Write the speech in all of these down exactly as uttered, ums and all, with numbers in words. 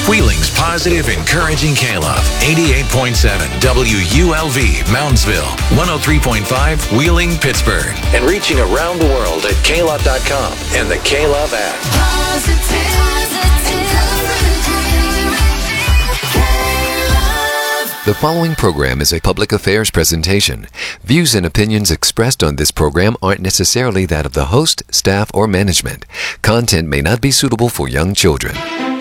Wheeling's positive, encouraging K-Love. eighty-eight point seven W U L V, Moundsville. one oh three point five, Wheeling, Pittsburgh. And reaching around the world at K Love dot com and the K-Love app. The following program is a public affairs presentation. Views and opinions expressed on this program aren't necessarily that of the host, staff, or management. Content may not be suitable for young children.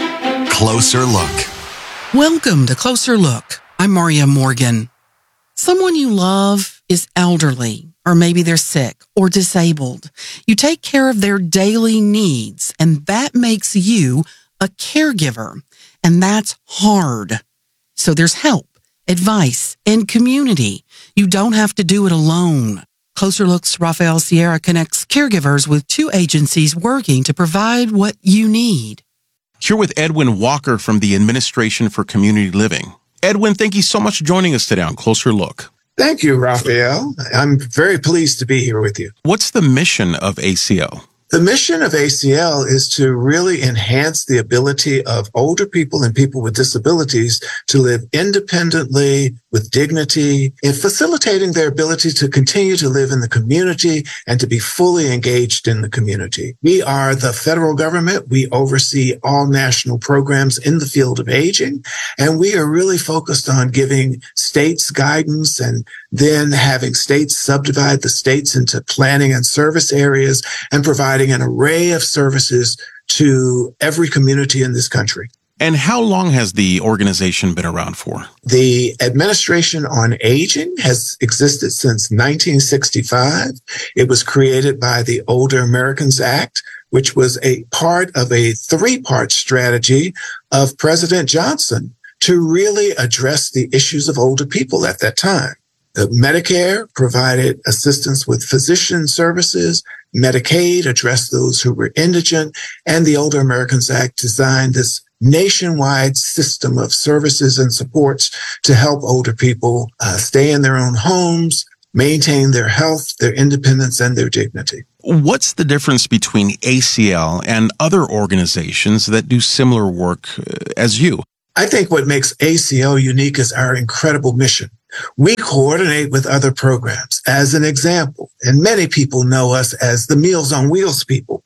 Closer Look. Welcome to Closer Look. I'm Maria Morgan. Someone you love is elderly, or maybe they're sick or disabled. You take care of their daily needs, and that makes you a caregiver, and that's hard. So there's help, advice, and community. You don't have to do it alone. Closer Look's Rafael Sierra connects caregivers with two agencies working to provide what you need. Here with Edwin Walker from the Administration for Community Living. Edwin, thank you so much for joining us today on Closer Look. Thank you, Rafael. I'm very pleased to be here with you. What's the mission of A C L? The mission of A C L is to really enhance the ability of older people and people with disabilities to live independently with dignity and facilitating their ability to continue to live in the community and to be fully engaged in the community. We are the federal government. We oversee all national programs in the field of aging, and we are really focused on giving states guidance and then having states subdivide the states into planning and service areas and providing an array of services to every community in this country. And how long has the organization been around for? The Administration on Aging has existed since nineteen sixty-five. It was created by the Older Americans Act, which was a part of a three-part strategy of President Johnson to really address the issues of older people at that time. Medicare provided assistance with physician services. Medicaid addressed those who were indigent. And the Older Americans Act designed this nationwide system of services and supports to help older people uh, stay in their own homes, maintain their health, their independence, and their dignity. What's the difference between A C L and other organizations that do similar work as you? I think what makes A C L unique is our incredible mission. We coordinate with other programs. As an example, and many people know us as the Meals on Wheels people.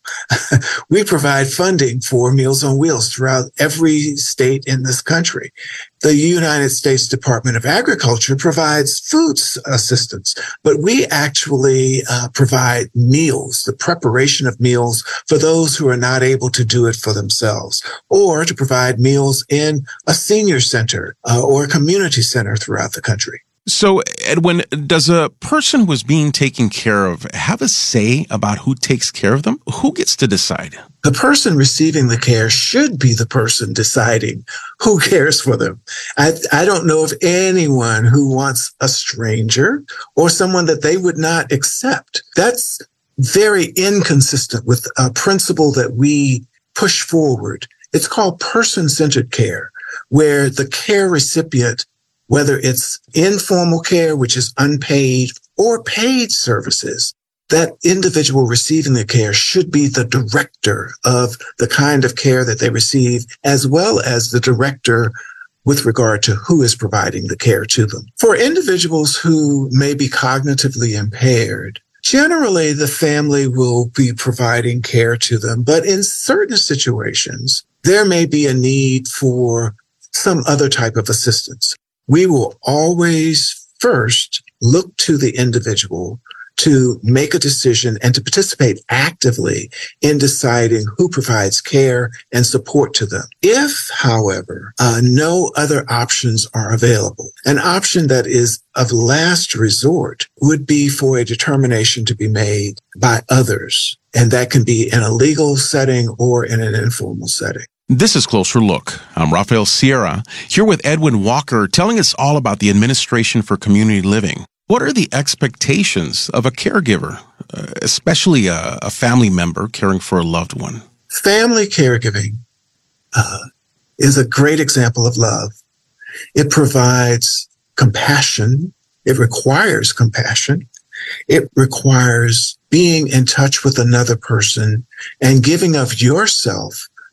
We provide funding for Meals on Wheels throughout every state in this country. The United States Department of Agriculture provides food assistance, but we actually uh, provide meals, the preparation of meals for those who are not able to do it for themselves, or to provide meals in a senior center uh, or a community center throughout the country. So, Edwin, does a person who is being taken care of have a say about who takes care of them? Who gets to decide? The person receiving the care should be the person deciding who cares for them. I, I don't know of anyone who wants a stranger or someone that they would not accept. That's very inconsistent with a principle that we push forward. It's called person-centered care, where the care recipient, whether it's informal care, which is unpaid, or paid services, that individual receiving the care should be the director of the kind of care that they receive, as well as the director with regard to who is providing the care to them. For individuals who may be cognitively impaired, generally the family will be providing care to them, but in certain situations, there may be a need for some other type of assistance. We will always first look to the individual to make a decision and to participate actively in deciding who provides care and support to them. If, however, uh, no other options are available, an option that is of last resort would be for a determination to be made by others. And that can be in a legal setting or in an informal setting. This is Closer Look. I'm Rafael Sierra, here with Edwin Walker, telling us all about the Administration for Community Living. What are the expectations of a caregiver, uh, especially a, a family member caring for a loved one? Family caregiving uh, is a great example of love. It provides compassion. It requires compassion. It requires being in touch with another person and giving of yourself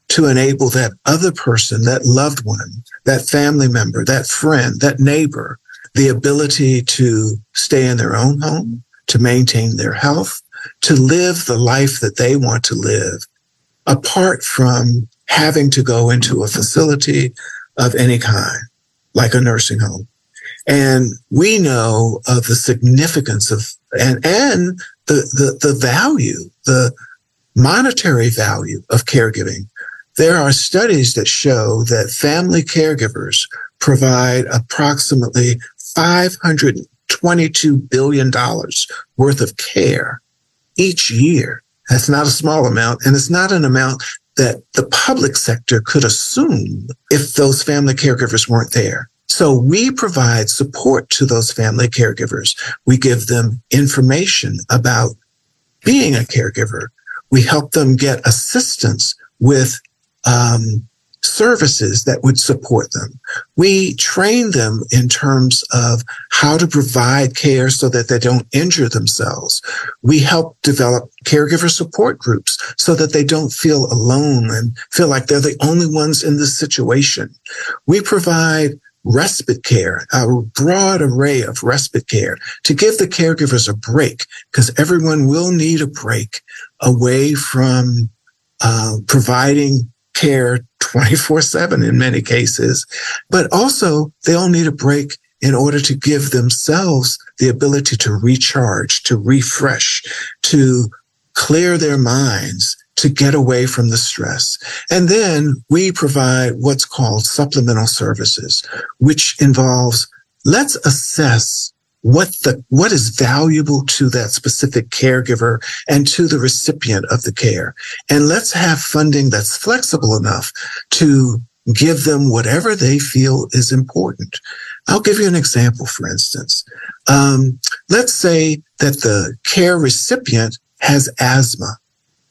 to enable that other person, that loved one, that family member, that friend, that neighbor, the ability to stay in their own home, to maintain their health, to live the life that they want to live, apart from having to go into a facility of any kind, like a nursing home. And we know of the significance of, and, and the, the, the value, the monetary value of caregiving. There are studies that show that family caregivers provide approximately five hundred twenty-two billion dollars worth of care each year. That's not a small amount, and it's not an amount that the public sector could assume if those family caregivers weren't there. So we provide support to those family caregivers. We give them information about being a caregiver. We help them get assistance with um, services that would support them. We train them in terms of how to provide care so that they don't injure themselves. We help develop caregiver support groups so that they don't feel alone and feel like they're the only ones in this situation. We provide respite care, a broad array of respite care to give the caregivers a break, because everyone will need a break away from uh, providing care twenty-four seven in many cases, but also they'll need a break in order to give themselves the ability to recharge, to refresh, to clear their minds, to get away from the stress. And then we provide what's called supplemental services, which involves, let's assess what the, what is valuable to that specific caregiver and to the recipient of the care. And let's have funding that's flexible enough to give them whatever they feel is important. I'll give you an example, for instance. Um, let's say that the care recipient has asthma,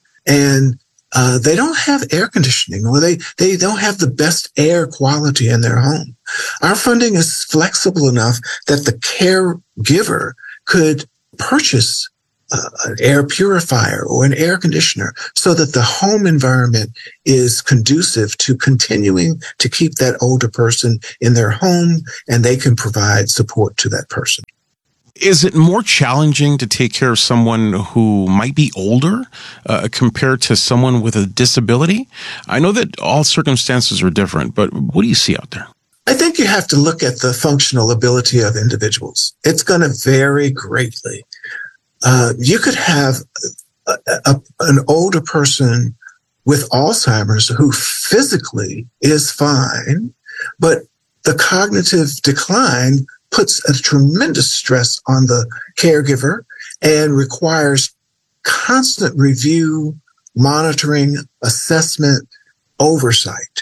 and uh, they don't have air conditioning, or they, they don't have the best air quality in their home. Our funding is flexible enough that the caregiver could purchase uh, an air purifier or an air conditioner so that the home environment is conducive to continuing to keep that older person in their home, and they can provide support to that person. Is it more challenging to take care of someone who might be older uh, compared to someone with a disability? I know that all circumstances are different, but what do you see out there? I think you have to look at the functional ability of individuals. It's going to vary greatly. Uh, you could have a, a, an older person with Alzheimer's who physically is fine, but the cognitive decline puts a tremendous stress on the caregiver and requires constant review, monitoring, assessment, oversight.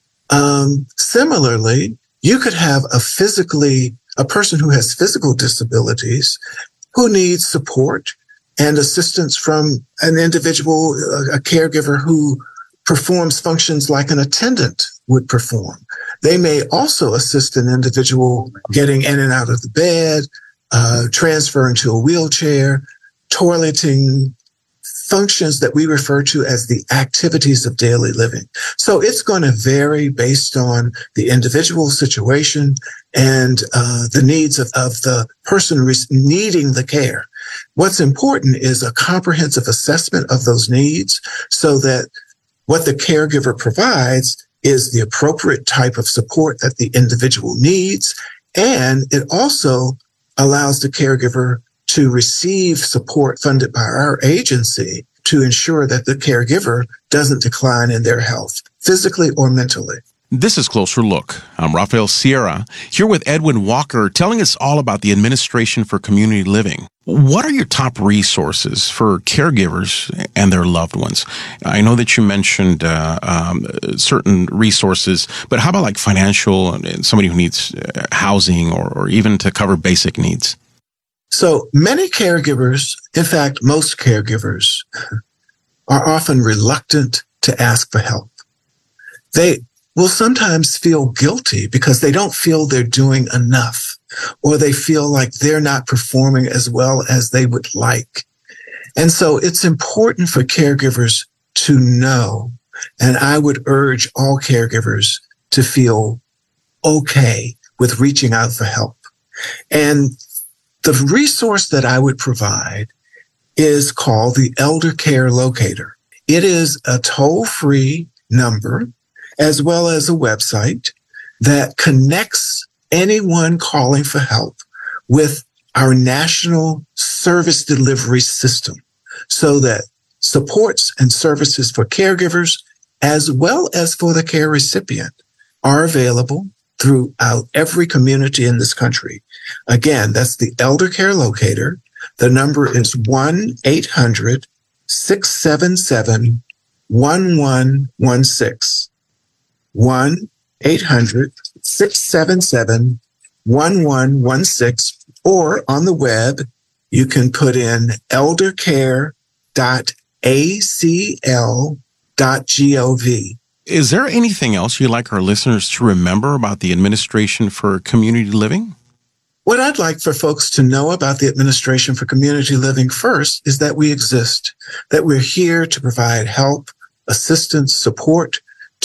Um, similarly, you could have a physically, a person who has physical disabilities who needs support and assistance from an individual, a, a caregiver who performs functions like an attendant would perform. They may also assist an individual getting in and out of the bed, uh, transferring to a wheelchair, toileting, functions that we refer to as the activities of daily living. So it's going to vary based on the individual situation and uh, the needs of, of the person re- needing the care. What's important is a comprehensive assessment of those needs so that what the caregiver provides is the appropriate type of support that the individual needs. And it also allows the caregiver to receive support funded by our agency to ensure that the caregiver doesn't decline in their health, physically or mentally. This is Closer Look. I'm Rafael Sierra, here with Edwin Walker, telling us all about the Administration for Community Living. What are your top resources for caregivers and their loved ones? I know that you mentioned uh, um, certain resources, but how about like financial and somebody who needs uh, housing or, or even to cover basic needs? So many caregivers, in fact, most caregivers, are often reluctant to ask for help. They will sometimes feel guilty because they don't feel they're doing enough, or they feel like they're not performing as well as they would like. And so it's important for caregivers to know And I would urge all caregivers to feel okay with reaching out for help. And the resource that I would provide is called the Elder Care Locator. It is a toll-free number as well as a website that connects anyone calling for help with our national service delivery system so that supports and services for caregivers as well as for the care recipient are available throughout every community in this country. Again, that's the Elder Care Locator. The number is one eight hundred six seven seven one one one six. one eight hundred six seven seven one one one six. Or on the web, you can put in eldercare dot a c l dot gov. Is there anything else you'd like our listeners to remember about the Administration for Community Living? What I'd like for folks to know about the Administration for Community Living first is that we exist, that we're here to provide help, assistance, support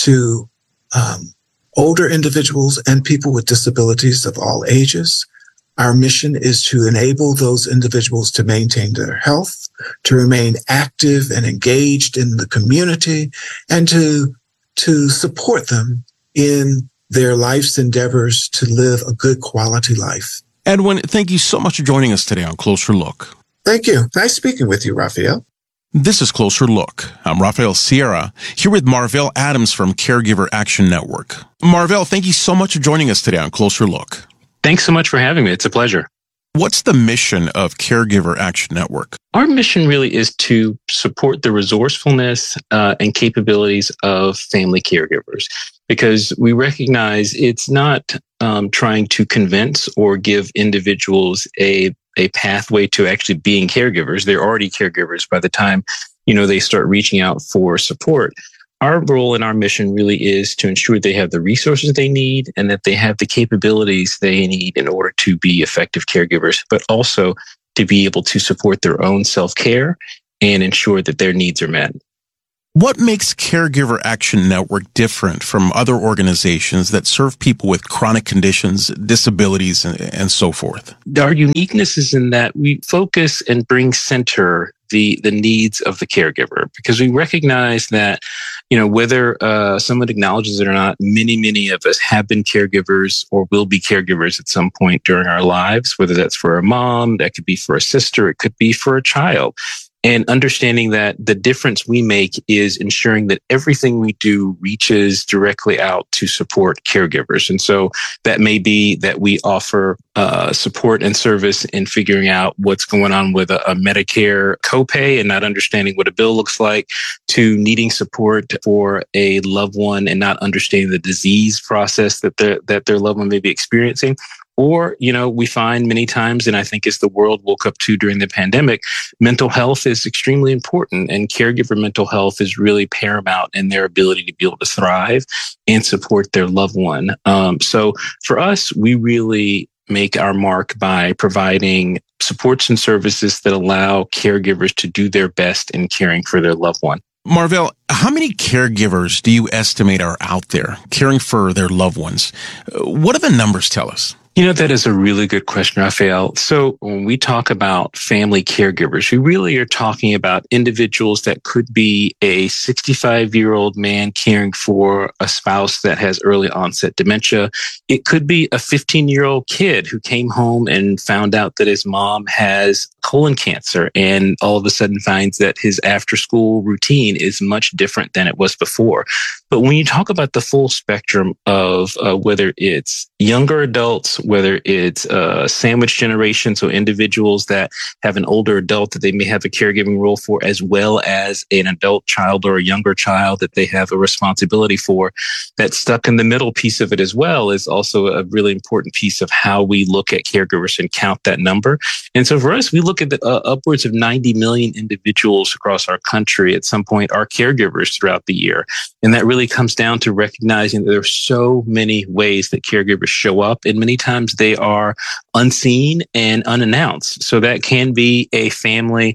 to um, older individuals and people with disabilities of all ages. Our mission is to enable those individuals to maintain their health, to remain active and engaged in the community, and to, to support them in their life's endeavors to live a good quality life. Edwin, thank you so much for joining us today on Closer Look. Thank you. Nice speaking with you, Raphael. This is Closer Look. I'm Raphael Sierra, here with Marvell Adams from Caregiver Action Network. Marvell, thank you so much for joining us today on Closer Look. Thanks so much for having me. It's a pleasure. What's the mission of Caregiver Action Network? Our mission really is to support the resourcefulness uh, and capabilities of family caregivers, because we recognize it's not um, trying to convince or give individuals a a pathway to actually being caregivers. They're already caregivers by the time, you know, they start reaching out for support. Our role and our mission really is to ensure they have the resources they need and that they have the capabilities they need in order to be effective caregivers, but also to be able to support their own self-care and ensure that their needs are met. What makes Caregiver Action Network different from other organizations that serve people with chronic conditions, disabilities, and, and so forth? Our uniqueness is in that we focus and bring center the the needs of the caregiver, because we recognize that, you know, whether uh, someone acknowledges it or not, many, many of us have been caregivers or will be caregivers at some point during our lives, whether that's for a mom, that could be for a sister, it could be for a child. And understanding that the difference we make is ensuring that everything we do reaches directly out to support caregivers. And so that may be that we offer uh, support and service in figuring out what's going on with a, a Medicare copay and not understanding what a bill looks like, to needing support for a loved one and not understanding the disease process that their, that their loved one may be experiencing. Or, you know, we find many times, and I think as the world woke up to during the pandemic, mental health is extremely important, and caregiver mental health is really paramount in their ability to be able to thrive and support their loved one. Um, so for us, we really make our mark by providing supports and services that allow caregivers to do their best in caring for their loved one. Marvell, how many caregivers do you estimate are out there caring for their loved ones? What do the numbers tell us? You know, that is a really good question, Raphael. So when we talk about family caregivers, we really are talking about individuals that could be a sixty-five-year-old man caring for a spouse that has early onset dementia. It could be a fifteen-year-old kid who came home and found out that his mom has colon cancer and all of a sudden finds that his after-school routine is much different than it was before. But when you talk about the full spectrum of uh, whether it's younger adults, whether it's uh, sandwich generation, so individuals that have an older adult that they may have a caregiving role for, as well as an adult child or a younger child that they have a responsibility for, that stuck in the middle piece of it as well is also a really important piece of how we look at caregivers and count that number. And so for us, we look at the, uh, upwards of ninety million individuals across our country at some point are caregivers throughout the year. And that really comes down to recognizing that there are so many ways that caregivers show up, and many times they are unseen and unannounced. So that can be a family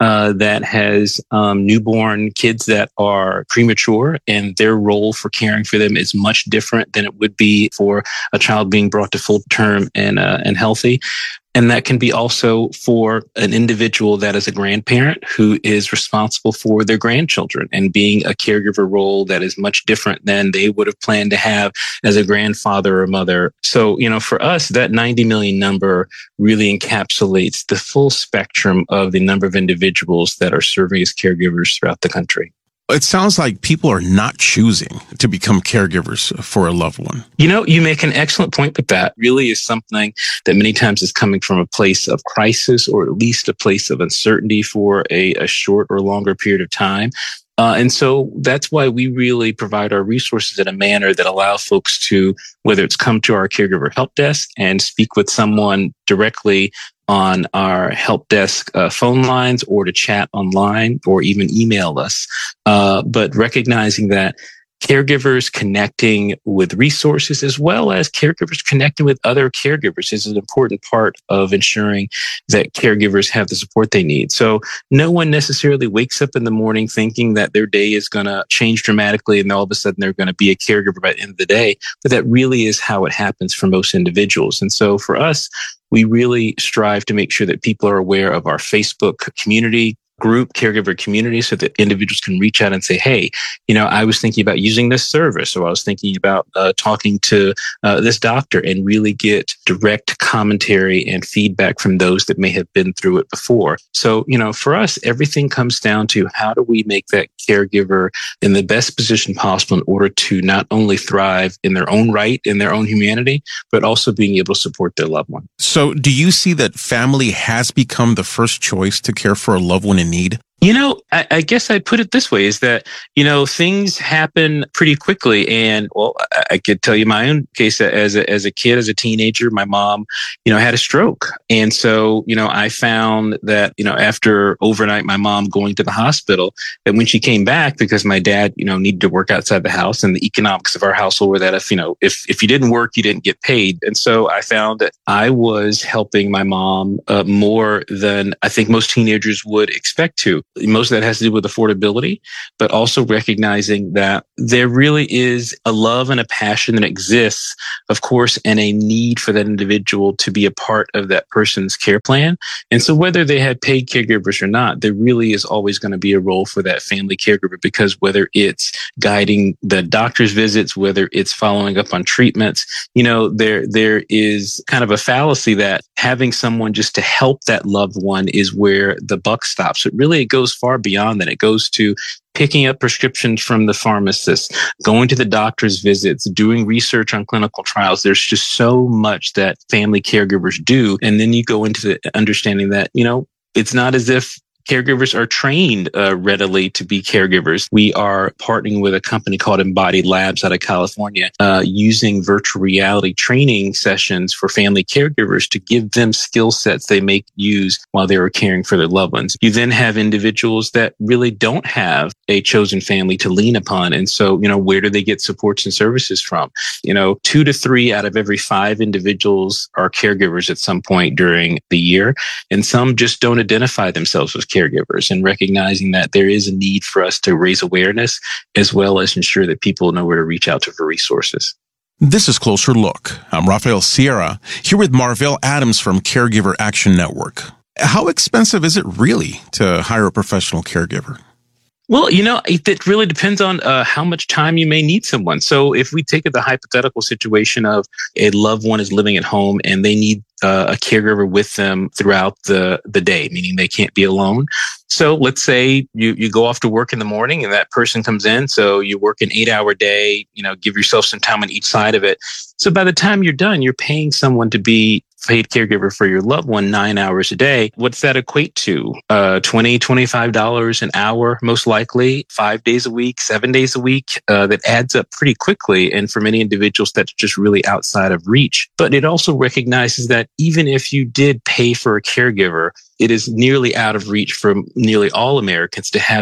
uh, that has um, newborn kids that are premature, and their role for caring for them is much different than it would be for a child being brought to full term and uh, and healthy. And that can be also for an individual that is a grandparent who is responsible for their grandchildren and being a caregiver role that is much different than they would have planned to have as a grandfather or mother. So, you know, for us, that ninety million number really encapsulates the full spectrum of the number of individuals that are serving as caregivers throughout the country. It sounds like people are not choosing to become caregivers for a loved one. You know, you make an excellent point with that. Really is something that many times is coming from a place of crisis, or at least a place of uncertainty for a, a short or longer period of time. Uh, and so that's why we really provide our resources in a manner that allow folks to, whether it's come to our caregiver help desk and speak with someone directly on our help desk uh, phone lines, or to chat online, or even email us. Uh, but recognizing that caregivers connecting with resources, as well as caregivers connecting with other caregivers, is an important part of ensuring that caregivers have the support they need. So no one necessarily wakes up in the morning thinking that their day is going to change dramatically and all of a sudden they're going to be a caregiver by the end of the day. But that really is how it happens for most individuals. And so for us, we really strive to make sure that people are aware of our Facebook community group, caregiver community, so that individuals can reach out and say, hey, you know, I was thinking about using this service, or I was thinking about uh, talking to uh, this doctor, and really get direct commentary and feedback from those that may have been through it before. So, you know, for us, everything comes down to how do we make that caregiver in the best position possible in order to not only thrive in their own right, in their own humanity, but also being able to support their loved one. So do you see that family has become the first choice to care for a loved one in need? You know, I, I guess I'd put it this way, is that, you know, things happen pretty quickly. And, well, I, I could tell you my own case. As a, as a kid, as a teenager, my mom, you know, had a stroke. And so, you know, I found that, you know, after overnight, my mom going to the hospital, that when she came back, because my dad, you know, needed to work outside the house, and the economics of our household were that if, you know, if, if you didn't work, you didn't get paid. And so I found that I was helping my mom uh, more than I think most teenagers would expect to. Most of that has to do with affordability, but also recognizing that there really is a love and a passion that exists, of course, and a need for that individual to be a part of that person's care plan. And so whether they had paid caregivers or not, there really is always going to be a role for that family caregiver, because whether it's guiding the doctor's visits, whether it's following up on treatments, you know, there there is kind of a fallacy that having someone just to help that loved one is where the buck stops. It really it goes far beyond that. It goes to picking up prescriptions from the pharmacist, going to the doctor's visits, doing research on clinical trials. There's just so much that family caregivers do. And then you go into the understanding that, you know, it's not as if caregivers are trained uh, readily to be caregivers. We are partnering with a company called Embodied Labs out of California, uh, using virtual reality training sessions for family caregivers to give them skill sets they may use while they are caring for their loved ones. You then have individuals that really don't have a chosen family to lean upon. And so, you know, where do they get supports and services from? You know, two to three out of every five individuals are caregivers at some point during the year, and some just don't identify themselves as caregivers, and recognizing that there is a need for us to raise awareness as well as ensure that people know where to reach out to for resources. This is Closer Look. I'm Rafael Sierra, here with Marvell Adams from Caregiver Action Network. How expensive is it really to hire a professional caregiver? Well, you know, it, it really depends on uh, how much time you may need someone. So if we take the hypothetical situation of a loved one is living at home and they need uh, a caregiver with them throughout the, the day, meaning they can't be alone. So let's say you, you go off to work in the morning and that person comes in. So you work an eight hour day, you know, give yourself some time on each side of it. So by the time you're done, you're paying someone to be paid caregiver for your loved one nine hours a day. What's that equate to? Uh, twenty dollars, twenty-five dollars an hour, most likely, five days a week, seven days a week. Uh, that adds up pretty quickly. And for many individuals, that's just really outside of reach. But it also recognizes that even if you did pay for a caregiver, it is nearly out of reach for nearly all Americans to have that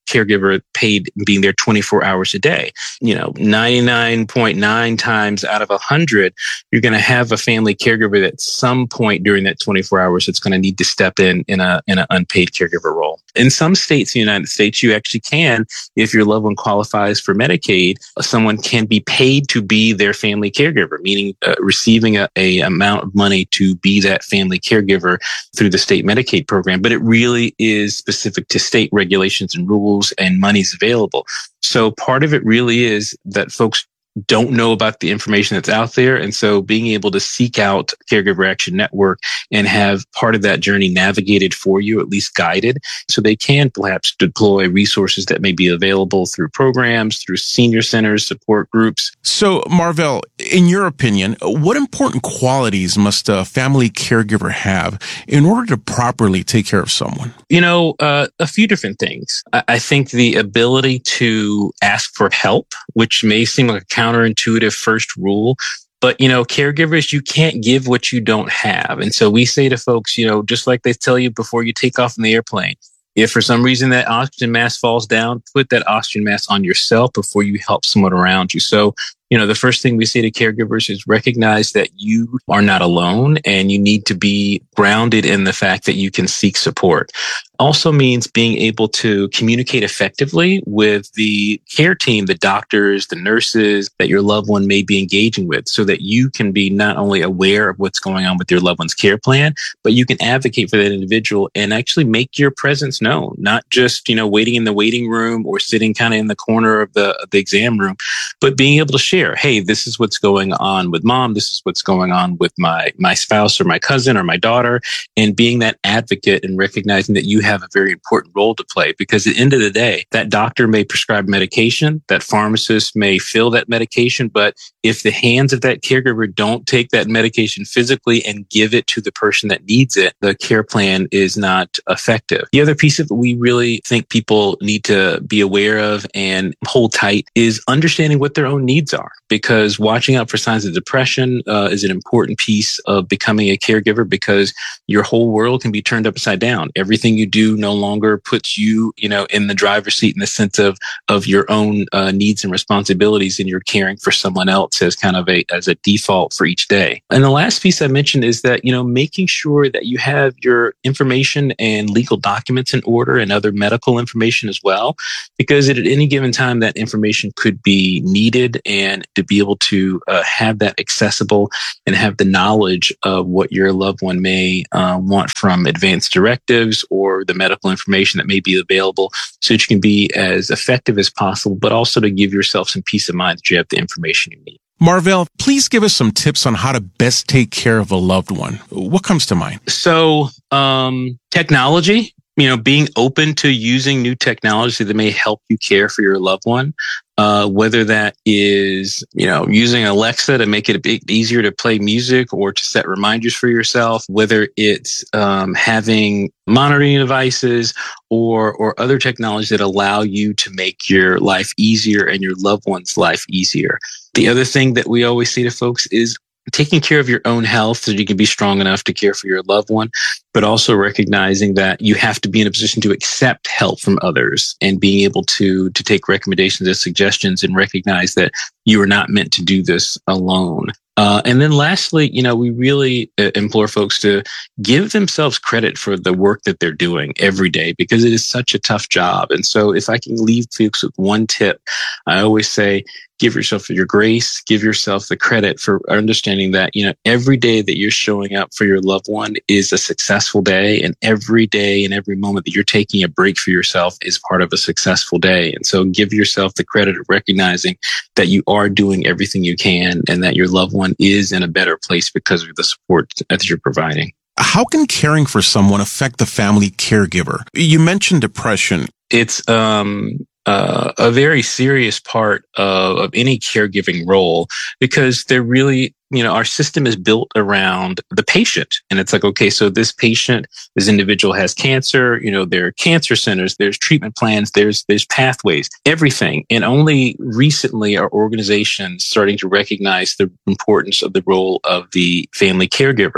caregiver paid being there twenty-four hours a day. You know, ninety-nine point nine times out of one hundred, you're going to have a family caregiver that at some point during that twenty-four hours, it's going to need to step in in a in an unpaid caregiver role. In some states in the United States, you actually can, if your loved one qualifies for Medicaid, someone can be paid to be their family caregiver, meaning uh, receiving a, a amount of money to be that family caregiver through the state Medicaid program. But it really is specific to state regulations and rules, and money's available. So part of it really is that folks don't know about the information that's out there. And so being able to seek out Caregiver Action Network and have part of that journey navigated for you, at least guided, so they can perhaps deploy resources that may be available through programs, through senior centers, support groups. So, Marvell, in your opinion, what important qualities must a family caregiver have in order to properly take care of someone? You know, uh, a few different things. I, I think the ability to ask for help, which may seem like a counterintuitive first rule, but, you know, caregivers, you can't give what you don't have. And so we say to folks, you know, just like they tell you before you take off in the airplane, if for some reason that oxygen mask falls down, put that oxygen mask on yourself before you help someone around you. So, you know, the first thing we say to caregivers is recognize that you are not alone and you need to be grounded in the fact that you can seek support. Also means being able to communicate effectively with the care team, the doctors, the nurses that your loved one may be engaging with, so that you can be not only aware of what's going on with your loved one's care plan, but you can advocate for that individual and actually make your presence known, not just, you know, waiting in the waiting room or sitting kind of in the corner of the, of the exam room, but being able to share, hey, this is what's going on with mom. This is what's going on with my, my spouse or my cousin or my daughter, and being that advocate and recognizing that you have a very important role to play, because at the end of the day, that doctor may prescribe medication, that pharmacist may fill that medication, but if the hands of that caregiver don't take that medication physically and give it to the person that needs it, the care plan is not effective. The other piece of it we really think people need to be aware of and hold tight is understanding what their own needs are, because watching out for signs of depression uh, is an important piece of becoming a caregiver, because your whole world can be turned upside down. Everything you do no longer puts you, you know, in the driver's seat in the sense of, of your own uh, needs and responsibilities, and you're caring for someone else as kind of a, as a default for each day. And the last piece I mentioned is that, you know, making sure that you have your information and legal documents in order and other medical information as well, because at any given time that information could be needed, and to be able to uh, have that accessible and have the knowledge of what your loved one may uh, want from advanced directives or the medical information that may be available, so that you can be as effective as possible, but also to give yourself some peace of mind that you have the information you need. Marvell, please give us some tips on how to best take care of a loved one. What comes to mind? So, um, technology, you know, being open to using new technology that may help you care for your loved one. Uh, whether that is, you know, using Alexa to make it a bit easier to play music or to set reminders for yourself, whether it's um, having monitoring devices or or other technologies that allow you to make your life easier and your loved one's life easier. The other thing that we always say to folks is taking care of your own health so you can be strong enough to care for your loved one, but also recognizing that you have to be in a position to accept help from others and being able to, to take recommendations and suggestions and recognize that you are not meant to do this alone. Uh, and then lastly, you know, we really uh, implore folks to give themselves credit for the work that they're doing every day, because it is such a tough job. And so if I can leave folks with one tip, I always say, give yourself your grace, give yourself the credit for understanding that, you know, every day that you're showing up for your loved one is a successful day. And every day and every moment that you're taking a break for yourself is part of a successful day. And so give yourself the credit of recognizing that you are doing everything you can and that your loved one is in a better place because of the support that you're providing. How can caring for someone affect the family caregiver? You mentioned depression. It's, um, Uh, a very serious part of, of any caregiving role, because they're really, you know, our system is built around the patient. And it's like, okay, so this patient, this individual has cancer, you know, there are cancer centers, there's treatment plans, there's, there's pathways, everything. And only recently are organizations starting to recognize the importance of the role of the family caregiver.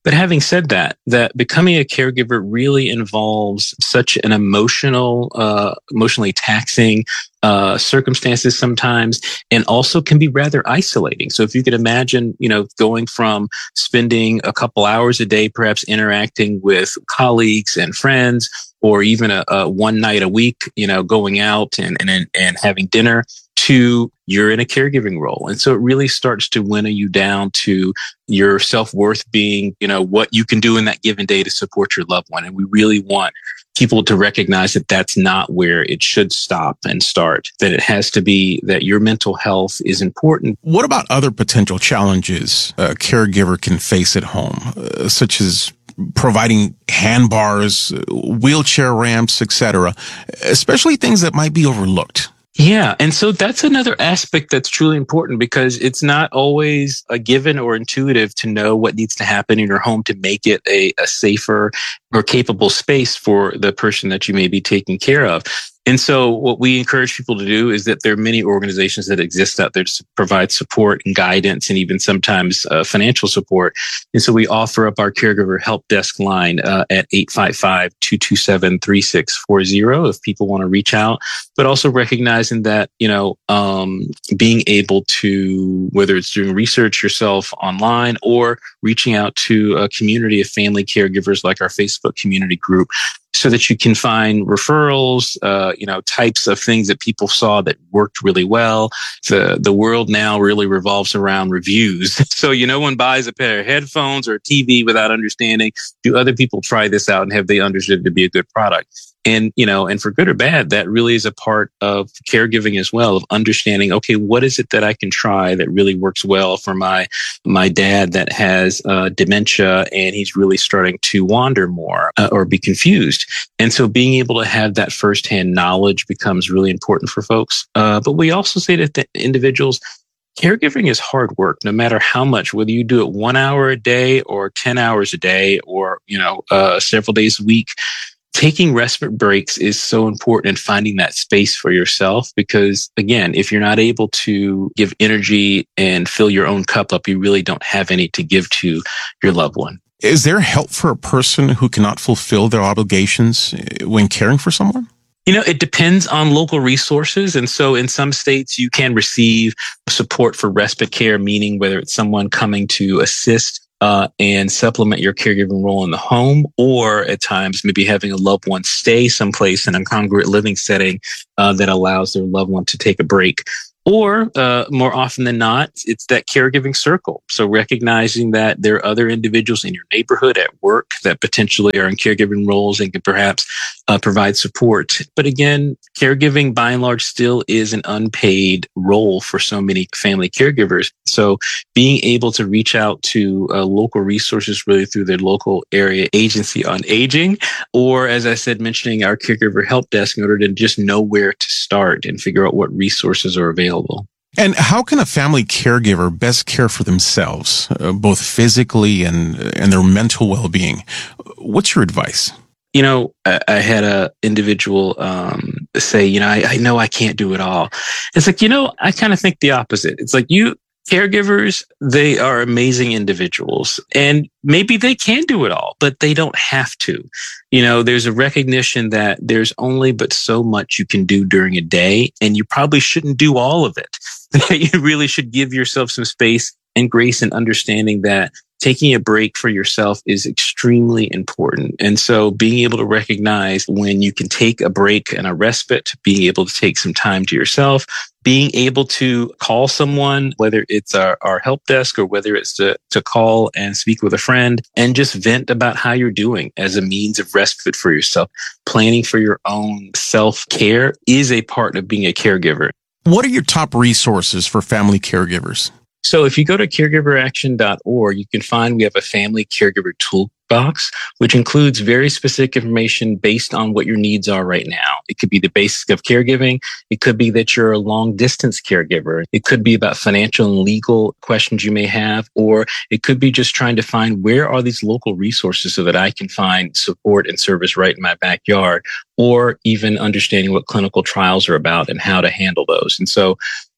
But having said that, that becoming a caregiver really involves such an emotional, uh, emotionally taxing uh, circumstances sometimes, and also can be rather isolating. So if you could imagine, you know, going from spending a couple hours a day, perhaps interacting with colleagues and friends, or even a, a one night a week, you know, going out and, and, and having dinner, to you're in a caregiving role. And so it really starts to winnow you down to your self-worth being, you know, what you can do in that given day to support your loved one. And we really want people to recognize that that's not where it should stop and start, that it has to be that your mental health is important. What about other potential challenges a caregiver can face at home, uh, such as providing handbars, wheelchair ramps, et cetera, especially things that might be overlooked? Yeah. And so that's another aspect that's truly important, because it's not always a given or intuitive to know what needs to happen in your home to make it a, a safer or capable space for the person that you may be taking care of. And so what we encourage people to do is that there are many organizations that exist out there to provide support and guidance, and even sometimes uh, financial support. And so we offer up our caregiver help desk line uh, at eight five five, two two seven, three six four zero if people want to reach out, but also recognizing that, you know, um, being able to, whether it's doing research yourself online or reaching out to a community of family caregivers like our Facebook community group, so that you can find referrals, uh, you know, types of things that people saw that worked really well. The the world now really revolves around reviews. So, you know, one buys a pair of headphones or a T V without understanding, do other people try this out and have they understood it to be a good product? And, you know, and for good or bad, that really is a part of caregiving as well, of understanding, okay, what is it that I can try that really works well for my, my dad that has uh, dementia and he's really starting to wander more uh, or be confused. And so being able to have that firsthand knowledge becomes really important for folks. Uh, but we also say that the individuals, caregiving is hard work, no matter how much, whether you do it one hour a day or ten hours a day or, you know, uh, several days a week. Taking respite breaks is so important in finding that space for yourself, because again, if you're not able to give energy and fill your own cup up, you really don't have any to give to your loved one. Is there help for a person who cannot fulfill their obligations when caring for someone? You know, it depends on local resources. And so in some states, you can receive support for respite care, meaning whether it's someone coming to assist Uh, and supplement your caregiving role in the home, or at times maybe having a loved one stay someplace in a congruent living setting uh, that allows their loved one to take a break. Or uh, more often than not, it's that caregiving circle. So recognizing that there are other individuals in your neighborhood, at work, that potentially are in caregiving roles and can perhaps uh, provide support. But again, caregiving by and large still is an unpaid role for so many family caregivers. So being able to reach out to uh, local resources, really through their local area agency on aging, or as I said, mentioning our caregiver help desk, in order to just know where to start and figure out what resources are available. And how can a family caregiver best care for themselves, uh, both physically and and their mental well-being? What's your advice? You know, I, I had a individual um, say, you know, I, I know I can't do it all. It's like, you know, I kind of think the opposite. It's like you caregivers, they are amazing individuals, and maybe they can do it all, but they don't have to. You know, there's a recognition that there's only but so much you can do during a day, and you probably shouldn't do all of it. You really should give yourself some space and grace and understanding that taking a break for yourself is extremely important. And so being able to recognize when you can take a break and a respite, being able to take some time to yourself, being able to call someone, whether it's our, our help desk or whether it's to, to call and speak with a friend and just vent about how you're doing as a means of respite for yourself. Planning for your own self-care is a part of being a caregiver. What are your top resources for family caregivers? So if you go to caregiver action dot org, you can find we have a family caregiver toolbox, which includes very specific information based on what your needs are right now. It could be the basics of caregiving. It could be that you're a long distance caregiver. It could be about financial and legal questions you may have, or it could be just trying to find where are these local resources so that I can find support and service right in my backyard, or even understanding what clinical trials are about and how to handle those. And so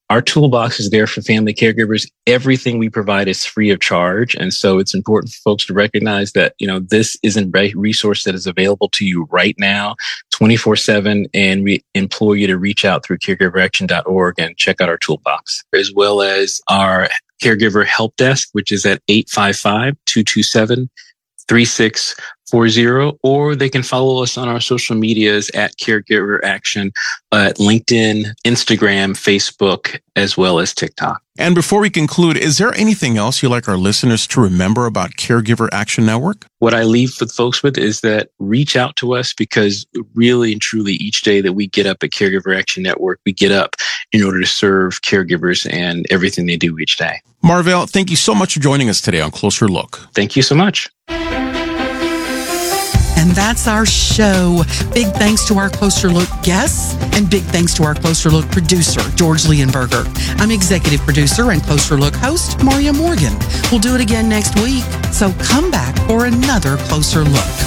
Our toolbox is there for family caregivers. Everything we provide is free of charge. And so it's important for folks to recognize that, you know, this is a resource that is available to you right now, twenty-four seven. And we implore you to reach out through caregiver action dot org and check out our toolbox, as well as our caregiver help desk, which is at eight five five, two two seven, three six four zero, or they can follow us on our social medias at Caregiver Action, at LinkedIn, Instagram, Facebook, as well as TikTok. And before we conclude, is there anything else you'd like our listeners to remember about Caregiver Action Network? What I leave with folks with is that reach out to us, because really and truly each day that we get up at Caregiver Action Network, we get up in order to serve caregivers and everything they do each day. Marvell, thank you so much for joining us today on Closer Look. Thank you so much. And that's our show. Big thanks to our Closer Look guests, and big thanks to our Closer Look producer, George Leonberger. I'm executive producer and Closer Look host, Maria Morgan. We'll do it again next week, so come back for another Closer Look.